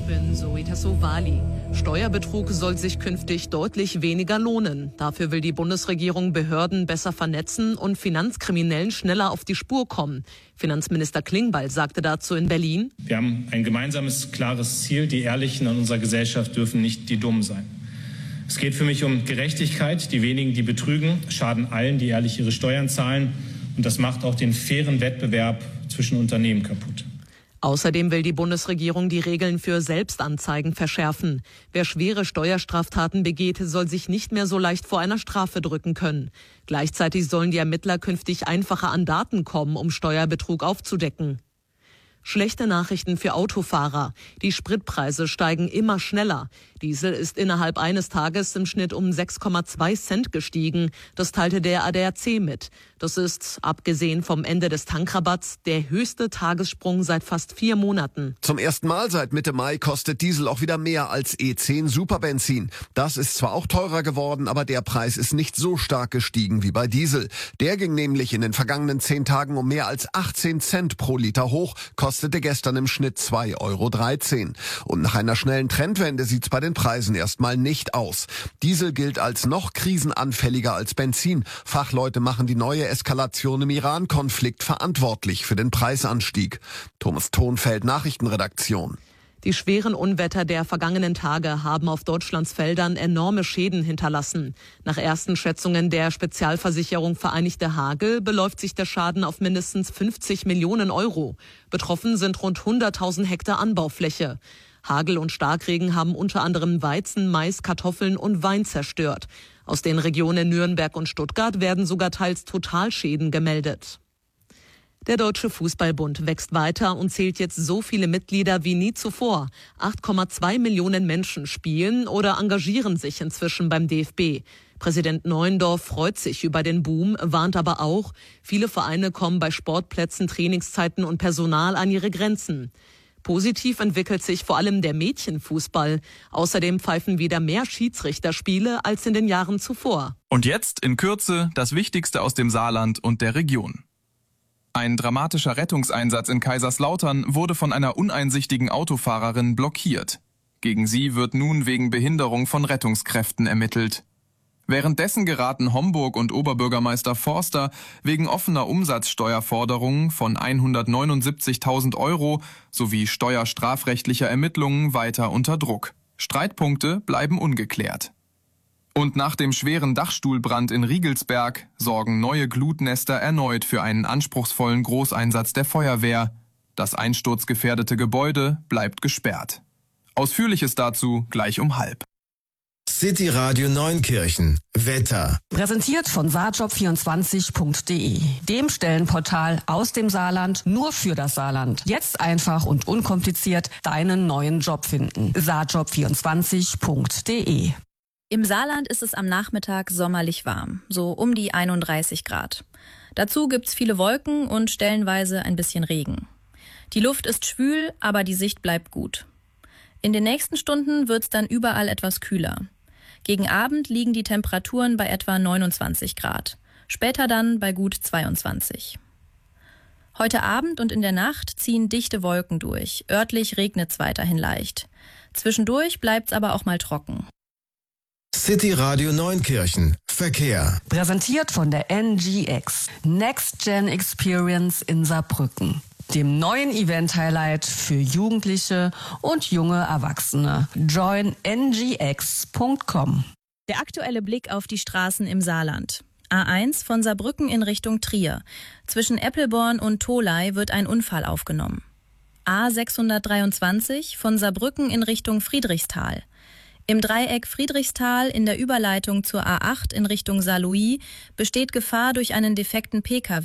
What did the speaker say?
bin Zoe Tassovali. Steuerbetrug soll sich künftig deutlich weniger lohnen. Dafür will die Bundesregierung Behörden besser vernetzen und Finanzkriminellen schneller auf die Spur kommen. Finanzminister Klingbeil sagte dazu in Berlin: Wir haben ein gemeinsames, klares Ziel. Die Ehrlichen in unserer Gesellschaft dürfen nicht die Dummen sein. Es geht für mich um Gerechtigkeit. Die wenigen, die betrügen, schaden allen, die ehrlich ihre Steuern zahlen. Und das macht auch den fairen Wettbewerb zwischen Unternehmen kaputt. Außerdem will die Bundesregierung die Regeln für Selbstanzeigen verschärfen. Wer schwere Steuerstraftaten begeht, soll sich nicht mehr so leicht vor einer Strafe drücken können. Gleichzeitig sollen die Ermittler künftig einfacher an Daten kommen, um Steuerbetrug aufzudecken. Schlechte Nachrichten für Autofahrer. Die Spritpreise steigen immer schneller. Diesel ist innerhalb eines Tages im Schnitt um 6,2 Cent gestiegen. Das teilte der ADAC mit. Das ist, abgesehen vom Ende des Tankrabatts, der höchste Tagessprung seit fast 4 Monaten. Zum ersten Mal seit Mitte Mai kostet Diesel auch wieder mehr als E10 Superbenzin. Das ist zwar auch teurer geworden, aber der Preis ist nicht so stark gestiegen wie bei Diesel. Der ging nämlich in den vergangenen 10 Tagen um mehr als 18 Cent pro Liter hoch, kostete gestern im Schnitt 2,13 €. Und nach einer schnellen Trendwende sieht's bei den Preisen erstmal nicht aus. Diesel gilt als noch krisenanfälliger als Benzin. Fachleute machen die neue Eskalation im Iran-Konflikt verantwortlich für den Preisanstieg. Thomas Thonfeld, Nachrichtenredaktion. Die schweren Unwetter der vergangenen Tage haben auf Deutschlands Feldern enorme Schäden hinterlassen. Nach ersten Schätzungen der Spezialversicherung Vereinigte Hagel beläuft sich der Schaden auf mindestens 50 Millionen €. Betroffen sind rund 100.000 Hektar Anbaufläche. Hagel und Starkregen haben unter anderem Weizen, Mais, Kartoffeln und Wein zerstört. Aus den Regionen Nürnberg und Stuttgart werden sogar teils Totalschäden gemeldet. Der Deutsche Fußballbund wächst weiter und zählt jetzt so viele Mitglieder wie nie zuvor. 8,2 Millionen Menschen spielen oder engagieren sich inzwischen beim DFB. Präsident Neuendorf freut sich über den Boom, warnt aber auch, viele Vereine kommen bei Sportplätzen, Trainingszeiten und Personal an ihre Grenzen. Positiv entwickelt sich vor allem der Mädchenfußball. Außerdem pfeifen wieder mehr Schiedsrichterspiele als in den Jahren zuvor. Und jetzt in Kürze das Wichtigste aus dem Saarland und der Region. Ein dramatischer Rettungseinsatz in Kaiserslautern wurde von einer uneinsichtigen Autofahrerin blockiert. Gegen sie wird nun wegen Behinderung von Rettungskräften ermittelt. Währenddessen geraten Homburg und Oberbürgermeister Forster wegen offener Umsatzsteuerforderungen von 179.000 € sowie steuerstrafrechtlicher Ermittlungen weiter unter Druck. Streitpunkte bleiben ungeklärt. Und nach dem schweren Dachstuhlbrand in Riegelsberg sorgen neue Glutnester erneut für einen anspruchsvollen Großeinsatz der Feuerwehr. Das einsturzgefährdete Gebäude bleibt gesperrt. Ausführliches dazu gleich um 12:30. City Radio Neunkirchen. Wetter. Präsentiert von saarjob24.de, dem Stellenportal aus dem Saarland nur für das Saarland. Jetzt einfach und unkompliziert deinen neuen Job finden. saarjob24.de. Im Saarland ist es am Nachmittag sommerlich warm, so um die 31 Grad. Dazu gibt's viele Wolken und stellenweise ein bisschen Regen. Die Luft ist schwül, aber die Sicht bleibt gut. In den nächsten Stunden wird's dann überall etwas kühler. Gegen Abend liegen die Temperaturen bei etwa 29 Grad, später dann bei gut 22. Heute Abend und in der Nacht ziehen dichte Wolken durch, örtlich regnet's weiterhin leicht. Zwischendurch bleibt's aber auch mal trocken. City Radio Neunkirchen. Verkehr. Präsentiert von der NGX, Next Gen Experience in Saarbrücken, dem neuen Event-Highlight für Jugendliche und junge Erwachsene. Join ngx.com. Der aktuelle Blick auf die Straßen im Saarland. A1 von Saarbrücken in Richtung Trier. Zwischen Eppelborn und Tholey wird ein Unfall aufgenommen. A623 von Saarbrücken in Richtung Friedrichsthal. Im Dreieck Friedrichsthal in der Überleitung zur A8 in Richtung Saarlouis besteht Gefahr durch einen defekten Pkw.